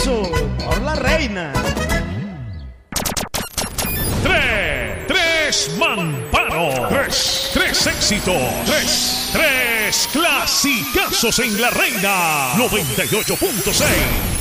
eso por la reina. Tres Mamparo. Tres éxitos. Tres clasicazos en la reina. 98.6.